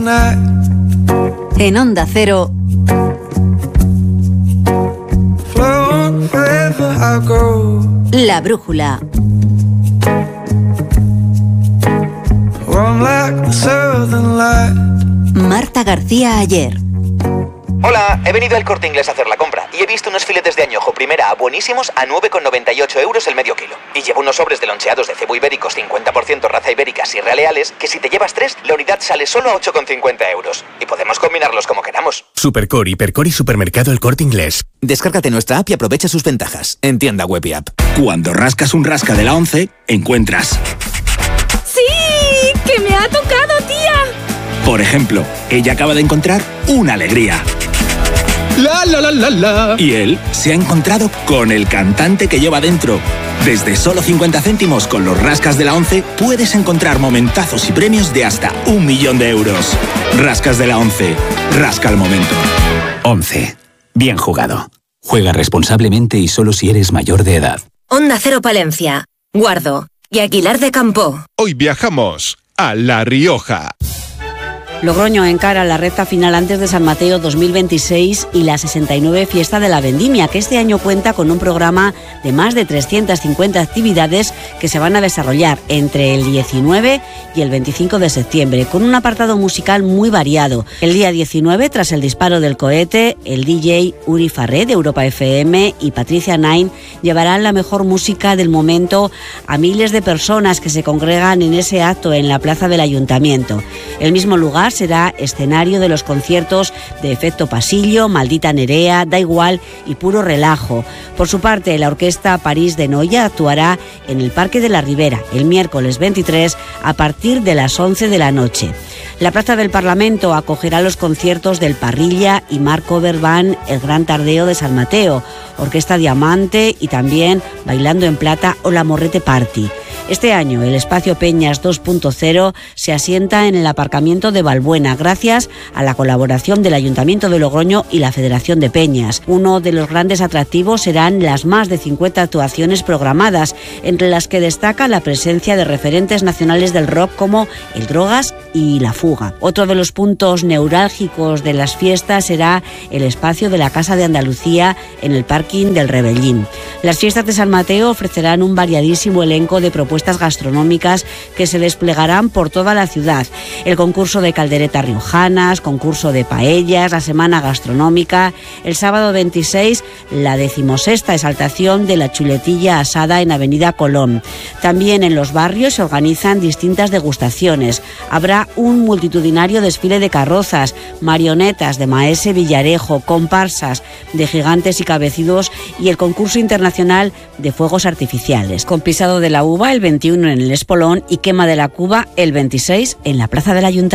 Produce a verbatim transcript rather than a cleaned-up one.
En Onda Cero, La Brújula. Marta García Ayer. Hola, he venido al Corte Inglés a hacer la compra y he visto unos filetes de añojo primera A buenísimos a nueve con noventa y ocho euros el medio kilo. Y llevo unos sobres de loncheados de cebo ibéricos cincuenta por ciento raza ibérica Sierra Leales que si te llevas tres, la unidad sale solo a ocho con cincuenta euros. Y podemos combinarlos como queramos. Supercore, Hipercore y Supermercado El Corte Inglés. Descárgate nuestra app y aprovecha sus ventajas. En tienda web y app. Cuando rascas un rasca de la once, encuentras... ¡Sí! ¡Que me ha tocado, tía! Por ejemplo, ella acaba de encontrar una alegría. La la la la la. Y él se ha encontrado con el cantante que lleva dentro. Desde solo cincuenta céntimos con los rascas de la once puedes encontrar momentazos y premios de hasta un millón de euros. Rascas de la once. Rasca el momento. once. Bien jugado. Juega responsablemente y solo si eres mayor de edad. Onda Cero Palencia, Guardo y Aguilar de Campo. Hoy viajamos a La Rioja. Logroño encara la recta final antes de San Mateo dos mil veintiséis y la sesenta y nueve Fiesta de la Vendimia, que este año cuenta con un programa de más de trescientas cincuenta actividades que se van a desarrollar entre el diecinueve y el veinticinco de septiembre, con un apartado musical muy variado. El día diecinueve, tras el disparo del cohete, el D J Uri Farré de Europa F M y Patricia Nine llevarán la mejor música del momento a miles de personas que se congregan en ese acto en la plaza del Ayuntamiento. El mismo lugar será escenario de los conciertos de Efecto Pasillo, Maldita Nerea, Da Igual y Puro Relajo. Por su parte, la Orquesta París de Noia actuará en el Parque de la Ribera el miércoles veintitrés a partir de las once de la noche. La Plaza del Parlamento acogerá los conciertos del Parrilla y Marco Verbán, El Gran Tardeo de San Mateo, Orquesta Diamante y también Bailando en Plata o La Morrete Party. Este año el espacio Peñas dos punto cero se asienta en el aparcamiento de Valbuena gracias a la colaboración del Ayuntamiento de Logroño y la Federación de Peñas. Uno de los grandes atractivos serán las más de cincuenta actuaciones programadas, entre las que destaca la presencia de referentes nacionales del rock como El Drogas y La Fuga. Otro de los puntos neurálgicos de las fiestas será el espacio de la Casa de Andalucía en el parking del Rebellín. Las fiestas de San Mateo ofrecerán un variadísimo elenco de propuestas gastronómicas que se desplegarán por toda la ciudad. El concurso de calderetas riojanas, concurso de paellas, la semana gastronómica. El sábado veintiséis, la decimosexta exaltación de la chuletilla asada en Avenida Colón. También en los barrios se organizan distintas degustaciones. Habrá un multitudinario desfile de carrozas, marionetas de Maese Villarejo, comparsas de gigantes y cabecidos y el concurso internacional de fuegos artificiales. Con pisado de la uva el veintiuno en el Espolón y quema de la cuba el veintiséis en la Plaza del Ayuntamiento.